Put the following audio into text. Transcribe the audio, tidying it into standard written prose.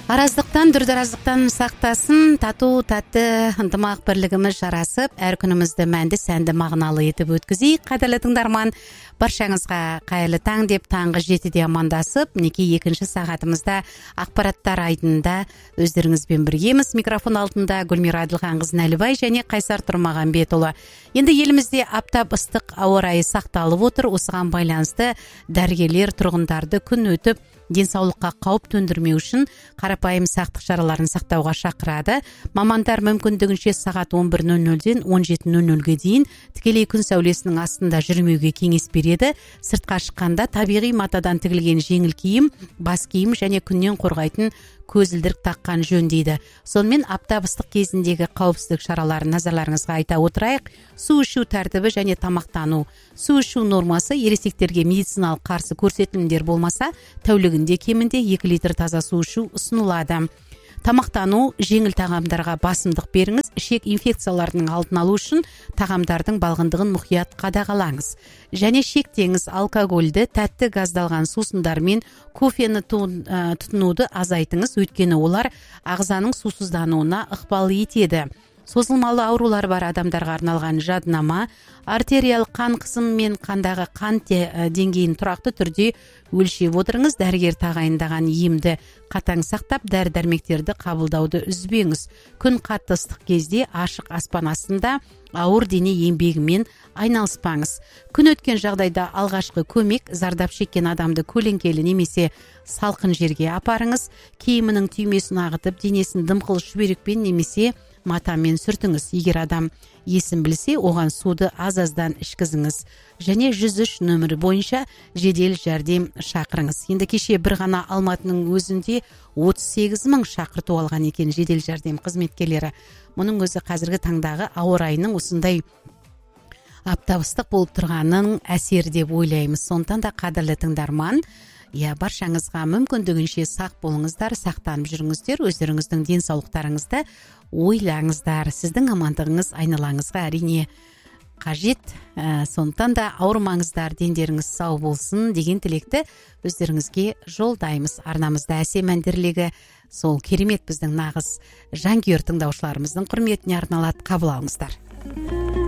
Араздықтан, дүрдараздықтан сақтасын, тату, тәтті, ынтымақ бірлігіміз жарасып, әр күнімізді мәнді, сәнді, мағыналы етіп өткізейік. Қадірлі тыңдарман, баршаңызға қайырлы таң деп таңғы 7-де амандасып, мінекей екінші сағатымызда ақпараттар айдында өздеріңізбен біргеміз. Микрофон алдында Гүлмира Әділханқызы Нәлібай және Қайсар Тұрмағанбетұлы. Енді елімізде аптап ыстық ауа райы сақталып отыр. Осыған байланысты дәрігерлер тұрғындарды күн өтіп денсаулыққа қауіп төндірмеу үшін қарапайым сақтық шараларын сақтауға шақырады. Мамандар мүмкіндігінше сағат 11:00-ден 17:00-ге дейін тікелей күн сәулесінің астында жүрмеуге кеңес береді. Сыртқа шыққанда табиғи матадан тігілген жеңіл киім, бас киім және күннен қорғайтын көзілдірік таққан жөн дейді. Сонымен аптап ыстық кезіндегі қауіпсіздік шараларын назарларыңызға айта отырайық. Су ішу тәртібі және тамақтану. Су ішу нормасы ересектерге медициналық қарсы көрсетілімдер болмаса, тәулігінде кемінде 2 литр таза су ішу ұсынылады. Тамақтану, жеңіл тағамдарға басымдық беріңіз. Ішек инфекцияларының алдын алу үшін тағамдардың балғындығын мұқият қадағалаңыз. Және шектеңіз алкогольді, тәтті газдалған сусындар мен кофені тұтынуды азайтыңыз, өйткені олар ағзаның сусыздануына ықпал етеді. Созылмалы аурулар бар адамдарға арналған жадынама, артериялық қан қысымы мен қандағы қан деңгейін тұрақты түрде өлшеп отырыңыз. Дәрігер тағайындаған емді қатаң сақтап, дәрі-дәрмектерді қабылдауды үзбеңіз. Күн қатты ыстық кезде ашық аспан астында ауыр дене еңбегімен айналыспаңыз. Күн өткен жағдайда алғашқы көмек, зардап шеккен адамды көлеңкелі немесе салқын жерге апарыңыз. Киімінің түймесін ағытып, денесін дымқыл шүберекпен немесе матамен сүртіңіз. Егер адам есін білсе, оған суды аз-аздан ішкізіңіз. Және 103 нөмірі бойынша жедел жәрдем шақырыңыз. Енді кеше бір ғана Алматының өзінде 38 мың шақырту алған екен жедел жәрдем қызметкерлері. Мұның өзі қазіргі таңдағы ауа райының осындай аптап ыстық болып тұрғанның әсері деп ойлаймыз. Сондықтан да қадірлі тыңдарман, баршаңызға мүмкіндігінше сақ болыңыздар, сақтанып жүріңіздер, өздеріңіздің денсаулықтарыңызды ойлаңыздар. Сіздің амандығыңыз айналаңызға әрине қажет. Сондықтан да ауырмаңыздар, дендеріңіз сау болсын деген тілекті өздеріңізге жолдаймыз. Арнамызда әсем әндерлегі сол керемет біздің нағыз жанкүйер тыңдаушыларымыздың құрметіне арналады. Қабыл алыңыздар.